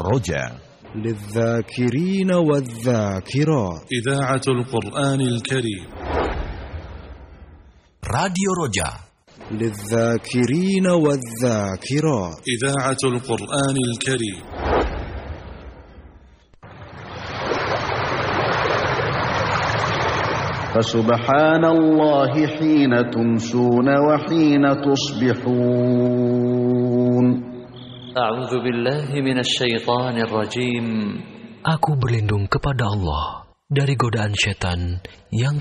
الرجاء للذاكرين والذاكرات. إذاعة القرآن الكريم. راديو رجا للذاكرين والذاكرات. إذاعة القرآن الكريم. فسبحان الله حين تمسون وحين تصبحون. أعوذ بالله من الشيطان الرجيم. Aku berlindung kepada Allah dari godaan setan yang